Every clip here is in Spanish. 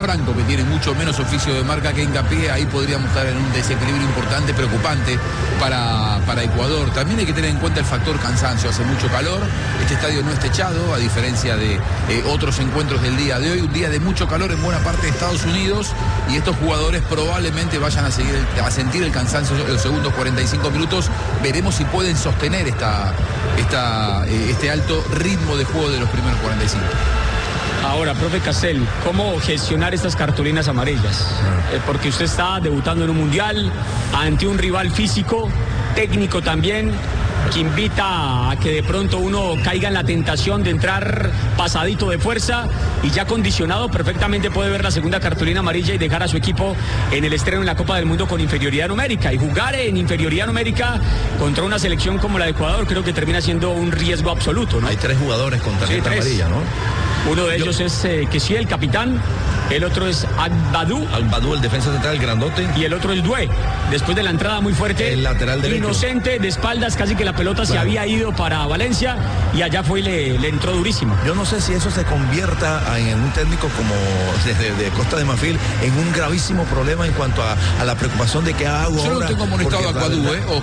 Franco, que tiene mucho menos oficio de marca que Hincapié, ahí podríamos estar en un desequilibrio importante, preocupante para Ecuador. También hay que tener en cuenta el factor cansancio, hace mucho calor, este estadio no está techado, a diferencia de otros encuentros del día de hoy, un día de mucho calor en buena parte de Estados Unidos, y estos jugadores probablemente vayan a sentir el cansancio en los segundos 45 minutos. Veremos si pueden sostener este alto ritmo de juego de los primeros 45. Ahora, profe Castel, ¿cómo gestionar estas cartulinas amarillas? Porque usted está debutando en un mundial ante un rival físico, técnico también, que invita a que de pronto uno caiga en la tentación de entrar pasadito de fuerza, y ya condicionado perfectamente puede ver la segunda cartulina amarilla y dejar a su equipo en el estreno en la Copa del Mundo con inferioridad numérica. Y jugar en inferioridad numérica contra una selección como la de Ecuador creo que termina siendo un riesgo absoluto, ¿no? Hay 3 jugadores con tarjeta amarilla, ¿no? Uno de ellos es Kessie, el capitán. El otro es Agbadou, el defensa central, el grandote. Y el otro es Doué. Después de la entrada muy fuerte, el lateral derecho, inocente, de espaldas, casi que la pelota se había ido para Valencia y allá fue y le entró durísimo. Yo no sé si eso se convierta en un técnico como de Costa de Marfil en un gravísimo problema en cuanto a la preocupación de qué hago ahora. Yo no tengo amonestado a Agbadou, ojo.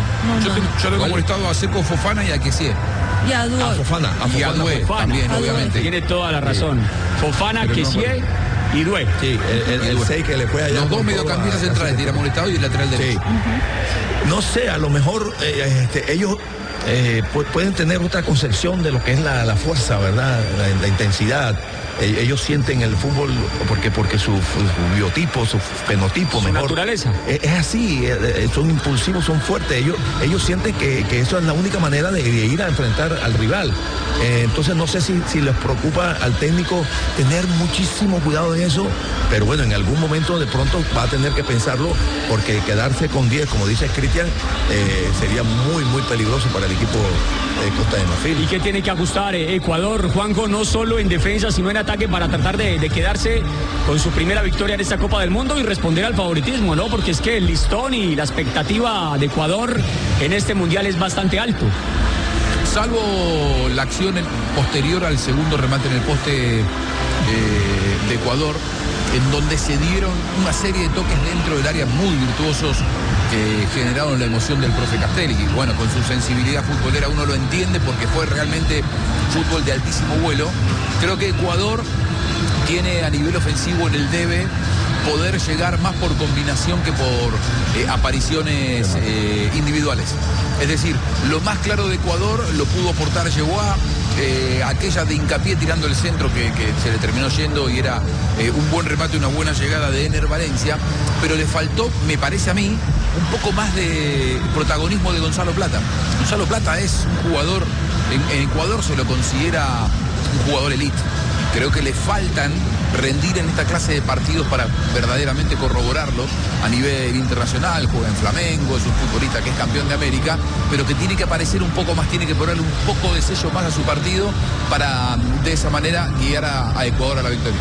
Yo tengo amonestado a Seco Fofana y a Kessie. Y a Doué. Y a Doué también, obviamente. Tiene toda la razón. Fofana, Kessie y Doué. Sí, el 6 que le fue allá. Los dos mediocampistas centrales, tiene amonestado, y el lateral derecho. Sí. No sé, a lo mejor ellos pueden tener otra concepción de lo que es la fuerza, ¿verdad? La intensidad. Ellos sienten el fútbol porque su biotipo, su fenotipo, su mejor. Naturaleza. Es así, son impulsivos, son fuertes. Ellos sienten que eso es la única manera de ir a enfrentar al rival. Entonces no sé si les preocupa al técnico tener muchísimo cuidado en eso, pero bueno, en algún momento de pronto va a tener que pensarlo, porque quedarse con 10, como dice Cristian, sería muy, muy peligroso para el equipo de Costa de Marfil. ¿Y qué tiene que ajustar Ecuador, Juanjo, no solo en defensa, sino en ataque, para tratar de quedarse con su primera victoria en esta Copa del Mundo y responder al favoritismo, ¿no? Porque es que el listón y la expectativa de Ecuador en este Mundial es bastante alto. Salvo la acción posterior al segundo remate en el poste de Ecuador, en donde se dieron una serie de toques dentro del área muy virtuosos que generaron la emoción del profe Castel, y bueno, con su sensibilidad futbolera uno lo entiende, porque fue realmente fútbol de altísimo vuelo. Creo que Ecuador tiene a nivel ofensivo en el debe poder llegar más por combinación que por apariciones individuales. Es decir, lo más claro de Ecuador lo pudo aportar Yeboah, aquella de Hincapié tirando el centro que se le terminó yendo, y era un buen remate, una buena llegada de Ener Valencia, pero le faltó, me parece a mí, un poco más de protagonismo de Gonzalo Plata. Gonzalo Plata es un jugador, en Ecuador se lo considera un jugador elite. Creo que le faltan rendir en esta clase de partidos para verdaderamente corroborarlo a nivel internacional. Juega en Flamengo, es un futbolista que es campeón de América, pero que tiene que aparecer un poco más, tiene que ponerle un poco de sello más a su partido para de esa manera guiar a Ecuador a la victoria.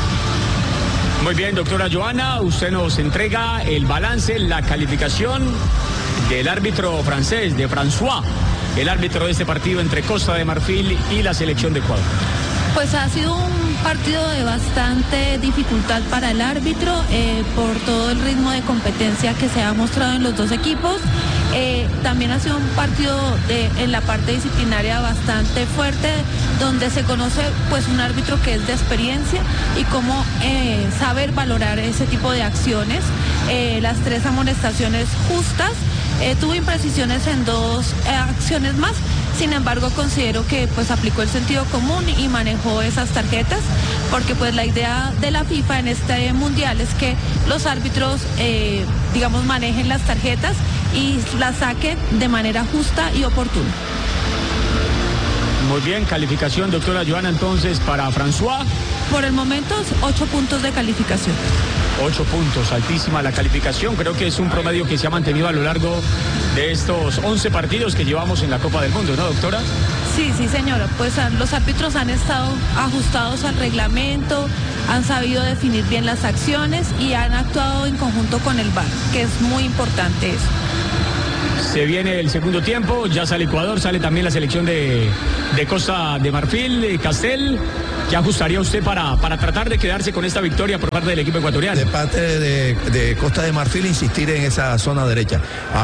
Muy bien, doctora Joana, usted nos entrega el balance, la calificación del árbitro francés, de François, el árbitro de este partido entre Costa de Marfil y la selección de Ecuador. Pues ha sido un partido de bastante dificultad para el árbitro por todo el ritmo de competencia que se ha mostrado en los dos equipos. También ha sido un partido en la parte disciplinaria bastante fuerte, donde se conoce pues un árbitro que es de experiencia y cómo saber valorar ese tipo de acciones. Las 3 amonestaciones justas, tuvo imprecisiones en 2 acciones más. Sin embargo, considero que pues aplicó el sentido común y manejó esas tarjetas, porque pues la idea de la FIFA en este mundial es que los árbitros digamos manejen las tarjetas y las saquen de manera justa y oportuna. Muy bien, calificación, doctora Joana, entonces para François. Por el momento 8 puntos de calificación. 8 puntos, altísima la calificación. Creo que es un promedio que se ha mantenido a lo largo de estos 11 partidos que llevamos en la Copa del Mundo, ¿no, doctora? Sí, señora. Pues los árbitros han estado ajustados al reglamento, han sabido definir bien las acciones y han actuado en conjunto con el VAR, que es muy importante eso. Se viene el segundo tiempo, ya sale Ecuador, sale también la selección de Costa de Marfil, Castel. ¿Qué ajustaría usted para tratar de quedarse con esta victoria por parte del equipo ecuatoriano? De parte de Costa de Marfil, insistir en esa zona derecha.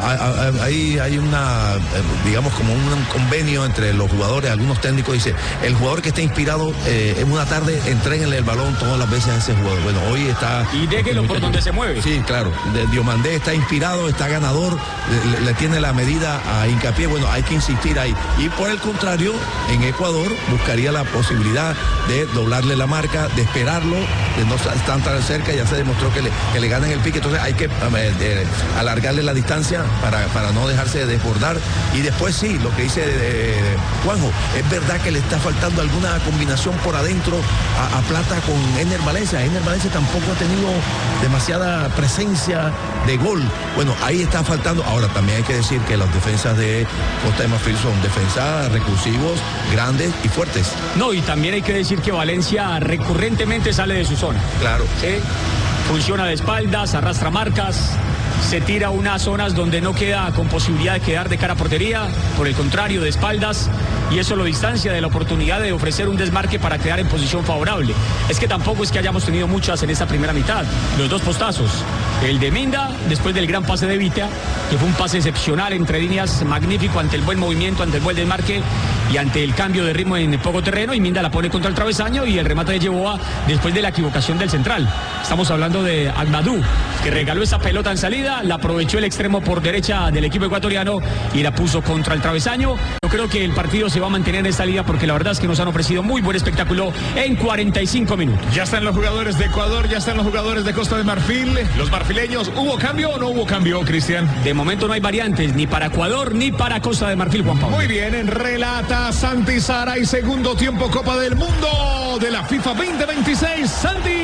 Ahí hay una, digamos, como un convenio entre los jugadores. Algunos técnicos dicen, el jugador que esté inspirado en una tarde, entréguenle el balón todas las veces a ese jugador. Bueno, hoy está... Y déjelo por donde se mueve. Sí, claro. Diomandé está inspirado, está ganador, le tiene la medida a Hincapié. Bueno, hay que insistir ahí. Y por el contrario, en Ecuador buscaría la posibilidad de doblarle la marca, de esperarlo, de no estar tan cerca. Ya se demostró que le ganan el pique, entonces hay que alargarle la distancia para no dejarse desbordar. Y después sí, lo que dice Juanjo, es verdad que le está faltando alguna combinación por adentro a Plata con Ener Valencia. Ener Valencia tampoco ha tenido demasiada presencia de gol. Bueno, ahí está faltando. Ahora también hay que decir que las defensas de Costa de Marfil son defensas recursivos, grandes y fuertes. No, y también hay que decir que Valencia recurrentemente sale de su zona. Claro. ¿Sí? Funciona de espaldas, arrastra marcas, se tira a unas zonas donde no queda con posibilidad de quedar de cara a portería, por el contrario, de espaldas, y eso lo distancia de la oportunidad de ofrecer un desmarque para quedar en posición favorable. Es que tampoco es que hayamos tenido muchas en esta primera mitad. Los dos postazos, el de Minda, después del gran pase de Vita, que fue un pase excepcional entre líneas, magnífico ante el buen movimiento, ante el buen desmarque y ante el cambio de ritmo en poco terreno, y Minda la pone contra el travesaño, y el remate de Yeboah después de la equivocación del central. Estamos hablando de Agmadou, que regaló esa pelota en salida, la aprovechó el extremo por derecha del equipo ecuatoriano y la puso contra el travesaño. Yo creo que el partido se va a mantener en esta liga porque la verdad es que nos han ofrecido muy buen espectáculo en 45 minutos. Ya están los jugadores de Ecuador, ya están los jugadores de Costa de Marfil, los marfileños. ¿Hubo cambio o no hubo cambio, Cristian? De momento no hay variantes, ni para Ecuador ni para Costa de Marfil, Juan Pablo. Muy bien, en relata Santi Saray, segundo tiempo Copa del Mundo de la FIFA 2026. Santi.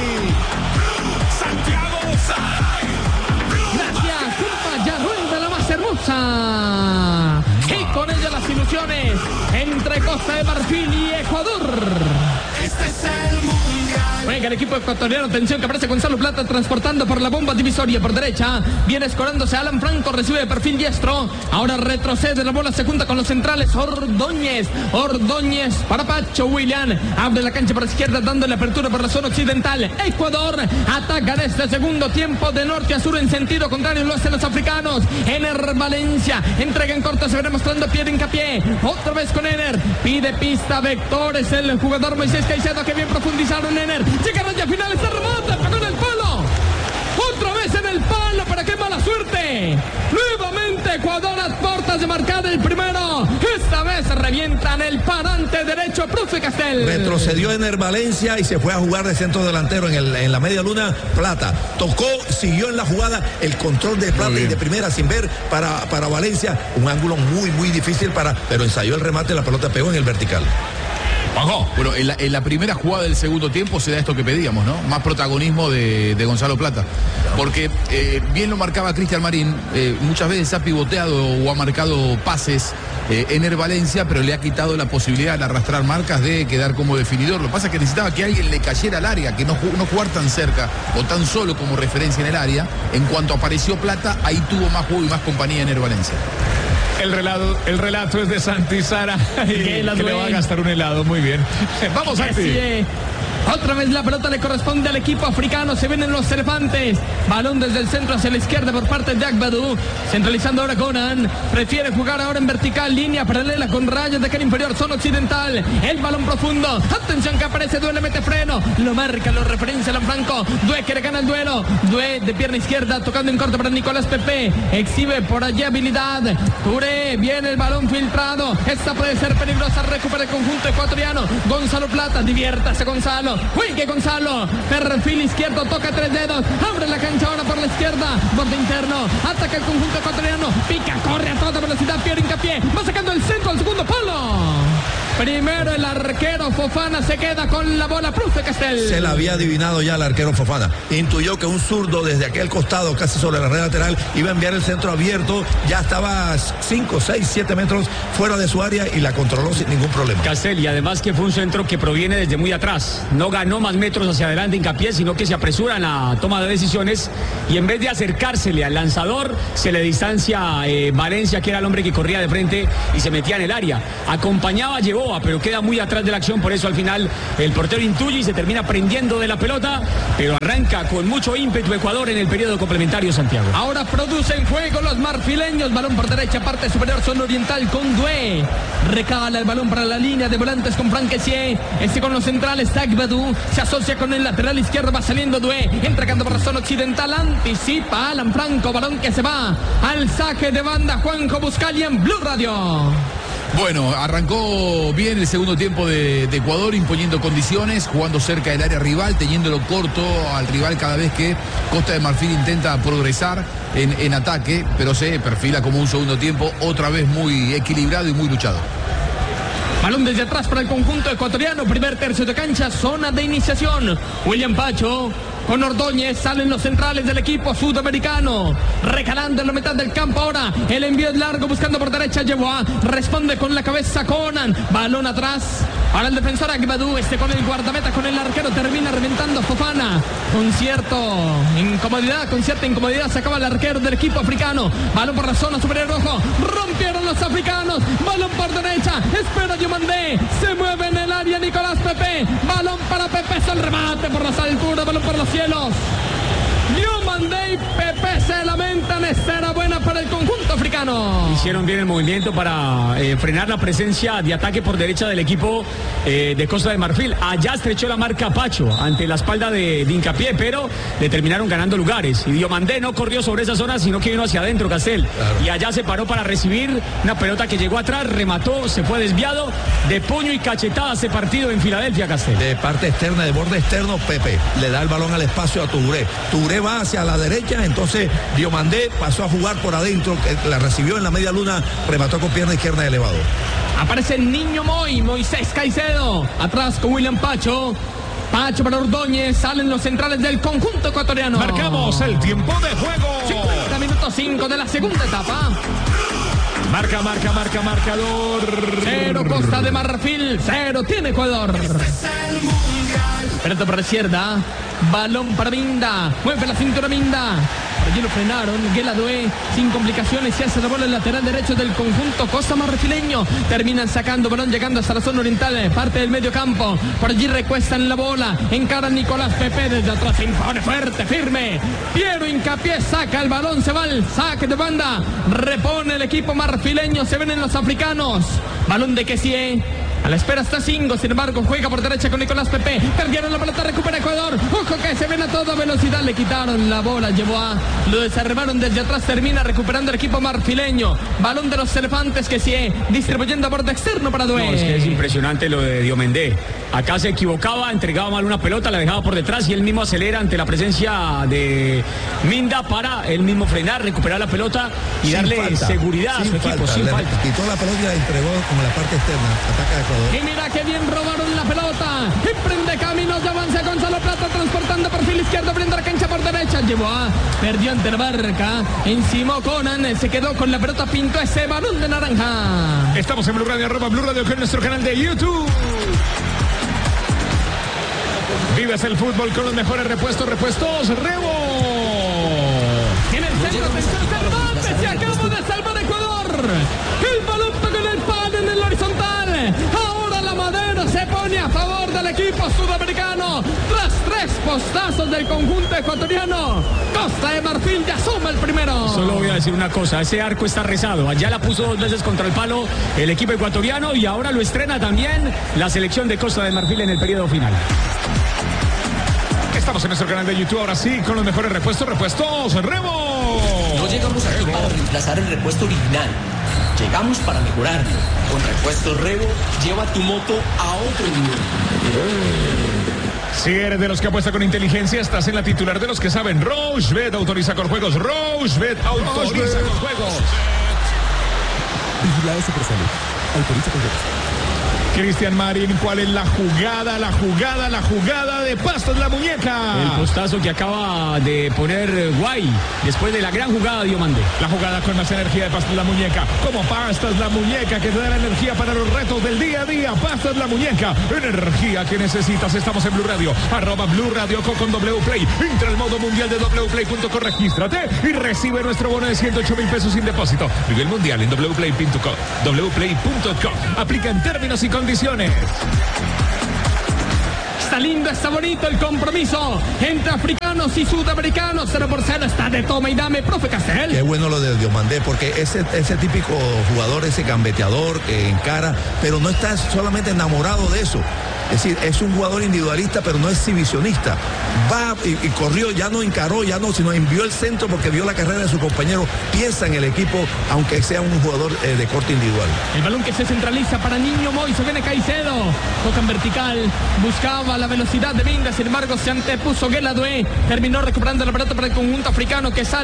Santiago Saray. Gracias, Zulma Yarruel de la más hermosa. Y con ella las ilusiones entre Costa de Marfil y Ecuador. Este es el mundial. Venga, el equipo ecuatoriano, atención, que aparece Gonzalo Plata transportando por la bomba divisoria por derecha. Viene escorándose Alan Franco, recibe de perfil diestro. Ahora retrocede, la bola se junta con los centrales. Ordóñez para Pacho William. Abre la cancha por la izquierda, dándole apertura por la zona occidental. Ecuador ataca en este segundo tiempo de norte a sur en sentido contrario, lo hacen los africanos. Ener Valencia entrega en corto, se verá mostrando pie de Hincapié. Otra vez con Ener, pide pista, vectores, el jugador Moisés Caicedo, que bien profundizaron Ener. Llega a raya final, está remata, pegó en el palo. Otra vez en el palo, para qué mala suerte. Nuevamente Ecuador a puertas de marcar el primero. Esta vez revientan el parante derecho, profe Castel. Retrocedió Ener Valencia y se fue a jugar de centro delantero en la media luna. Plata tocó, siguió en la jugada, el control de Plata y de primera sin ver para Valencia. Un ángulo muy difícil pero ensayó el remate, la pelota pegó en el vertical. Ojo. Bueno, en la primera jugada del segundo tiempo se da esto que pedíamos, ¿no? Más protagonismo de Gonzalo Plata. Porque bien lo marcaba Cristian Marín, muchas veces ha pivoteado o ha marcado pases Ener Valencia, pero le ha quitado la posibilidad de arrastrar marcas, de quedar como definidor. Lo que pasa es que necesitaba que alguien le cayera al área, que no jugar tan cerca o tan solo como referencia en el área. En cuanto apareció Plata, ahí tuvo más juego y más compañía Ener Valencia. El relato es de Santi Saray, que le va a gastar un helado. Muy bien. Vamos, Santi. Otra vez la pelota le corresponde al equipo africano. Se vienen los elefantes. Balón desde el centro hacia la izquierda por parte de Agmadou. Centralizando ahora Conan. Prefiere jugar ahora en vertical. Línea paralela con rayas de cara inferior. Zona occidental. El balón profundo. Atención que aparece Due, le mete freno. Lo marca, lo referencia Alan Franco. Due que le gana el duelo. Due de pierna izquierda. Tocando en corto para Nicolás Pepe. Exhibe por allí habilidad. Touré. Viene el balón filtrado. Esta puede ser peligrosa. Recupera el conjunto ecuatoriano. Gonzalo Plata. Diviértase Gonzalo. Juegue Gonzalo, perfil izquierdo, toca 3 dedos, abre la cancha ahora por la izquierda, borde interno, ataca el conjunto ecuatoriano, pica, corre a toda velocidad, Pierre Hincapié, va sacando el centro al segundo palo. Primero el arquero Fofana se queda con la bola. Profe Castel. Se la había adivinado ya el arquero Fofana. Intuyó que un zurdo desde aquel costado, casi sobre la red lateral, iba a enviar el centro abierto. Ya estaba 5, 6, 7 metros fuera de su área y la controló sin ningún problema. Castel, y además que fue un centro que proviene desde muy atrás. No ganó más metros hacia adelante Hincapié, sino que se apresura en la toma de decisiones y en vez de acercársele al lanzador, se le distancia Valencia, que era el hombre que corría de frente y se metía en el área. Acompañaba a Yeboa, pero queda muy atrás de la acción, por eso al final el portero intuye y se termina prendiendo de la pelota, pero arranca con mucho ímpetu Ecuador en el periodo complementario, Santiago. Ahora producen juego los marfileños. Balón por derecha, parte superior, zona oriental con Dué. Recala el balón para la línea de volantes con Franck Kessié. Con los centrales, Tagbadou. Se asocia con el lateral izquierdo, va saliendo Dué. Entregando por la zona occidental, anticipa Alan Franco. Balón que se va al saque de banda. Juanjo Buscalia en Blue Radio. Bueno, arrancó bien el segundo tiempo de Ecuador, imponiendo condiciones, jugando cerca del área rival, teniéndolo corto al rival cada vez que Costa de Marfil intenta progresar en ataque, pero se perfila como un segundo tiempo otra vez muy equilibrado y muy luchado. Balón desde atrás para el conjunto ecuatoriano, primer tercio de cancha, zona de iniciación. William Pacho con Ordóñez, salen los centrales del equipo sudamericano, recalando en la mitad del campo ahora, el envío es largo, buscando por derecha, Yeboa, responde con la cabeza Conan, balón atrás, ahora el defensor Agbadou, con el guardameta, con el arquero, termina reventando Fofana, con cierta incomodidad, se acaba el arquero del equipo africano, balón por la zona superior, rojo, rompieron los africanos, balón por derecha, espera Diomandé, se mueve en el área Nicolás Pepe, balón para Pepe, es el remate por las alturas, balón por los cielos. Diomandé y Pepe se lamentan, escena buena para el conjunto africano. Hicieron bien el movimiento para frenar la presencia de ataque por derecha del equipo de Costa de Marfil. Allá estrechó la marca Pacho ante la espalda de Hincapié, pero le terminaron ganando lugares. Y Diomandé no corrió sobre esa zona, sino que vino hacia adentro, Castel. Claro. Y allá se paró para recibir una pelota que llegó atrás, remató, se fue desviado, de puño y cachetada ese partido en Filadelfia, Castel. De parte externa, de borde externo, Pepe le da el balón al espacio a Touré. Touré va hacia la derecha, entonces Diomandé pasó a jugar por adentro, la recibió en la media luna, remató con pierna izquierda elevado. Aparece el niño Moisés Caicedo, atrás con William Pacho. Pacho para Ordóñez, salen los centrales del conjunto ecuatoriano. Marcamos el tiempo de juego. 50 minutos 5 de la segunda etapa. Marcador. 0 Costa de Marfil, 0 tiene Ecuador. Pelota por la izquierda, balón para Minda, mueve la cintura Minda. Por allí lo frenaron, Guela Dué, sin complicaciones, se hace la bola en el lateral derecho del conjunto Costa Marfileño. Terminan sacando balón, llegando hasta la zona oriental, parte del medio campo. Por allí recuestan la bola, encara Nicolás Pepe desde atrás, impone fuerte, firme. Piero Hincapié saca el balón, se va al saque de banda. Repone el equipo marfileño, se ven en los africanos. Balón de Kessié. A la espera está Singo, sin embargo juega por derecha con Nicolás Pepe, perdieron la pelota, recupera Ecuador, ojo que se ven a toda velocidad, le quitaron la bola, Yeboa, lo desarmaron desde atrás, termina recuperando el equipo marfileño, balón de los elefantes que sigue distribuyendo a borde externo para Dué. No, es que es impresionante lo de Diomandé, acá se equivocaba, entregaba mal una pelota, la dejaba por detrás y él mismo acelera ante la presencia de Minda para él mismo frenar, recuperar la pelota y sin darle falta, seguridad a su equipo, sin falta. Quitó la pelota y la entregó como la parte externa, ataca de Ecuador. Y mira que bien robaron la pelota. Emprende caminos de avance Gonzalo Plata, transportando perfil izquierdo, abriendo la cancha por derecha. Yeboa, perdió ante la barca. Encima Conan, se quedó con la pelota, pintó ese balón de naranja. Estamos en Blue Radio, @Blue Radio, con nuestro canal de YouTube. Vives el fútbol con los mejores repuestos, Rebo. En el centro, Cervantes, se acabó de salvar Ecuador. El balón pegó en el palo, en el horizontal. Ahora la Madera se pone a favor del equipo sudamericano. Tras 3 postazos del conjunto ecuatoriano, Costa de Marfil ya suma el primero. Solo voy a decir una cosa, ese arco está rezado. Allá la puso 2 veces contra el palo el equipo ecuatoriano y ahora lo estrena también la selección de Costa de Marfil en el periodo final. Estamos en nuestro canal de YouTube, ahora sí, con los mejores repuestos, Rebo. No llegamos aquí para reemplazar el repuesto original. Llegamos para mejorarlo. Con Repuestos Rebo, lleva tu moto a otro nivel. Si eres de los que apuesta con inteligencia, estás en la titular de los que saben. Rochebet autoriza con juegos. Rochebet autoriza con juegos. Vigilado Supersalud. Autoriza con juegos. Cristian Marín, ¿cuál es la jugada de Pastos la Muñeca? El postazo que acaba de poner Guay después de la gran jugada de Diomande. La jugada con más energía de Pastos la Muñeca. Como Pastos la Muñeca, que te da la energía para los retos del día a día. Pastos la Muñeca, energía que necesitas. Estamos en Blue Radio, @Blue Radio con W Play. Entra al modo mundial de wplay.com, regístrate y recibe nuestro bono de 108,000 pesos sin depósito. Vive el mundial en wplay.com. wplay.com. Aplica en términos y condiciones. Está lindo, está bonito el compromiso entre africanos y sudamericanos. 0-0 está de toma y dame, profe Castel. Qué bueno lo de Diomandé, porque ese típico jugador, ese gambeteador que encara, pero no está solamente enamorado de eso. Es decir, es un jugador individualista, pero no es exhibicionista. Va y corrió, ya no encaró, sino envió el centro porque vio la carrera de su compañero. Piensa en el equipo, aunque sea un jugador de corte individual. El balón que se centraliza para Niño Moiso, viene Caicedo. Toca en vertical, buscaba la velocidad de Minda, sin embargo se antepuso Gueladue. Terminó recuperando la pelota para el conjunto africano que sale.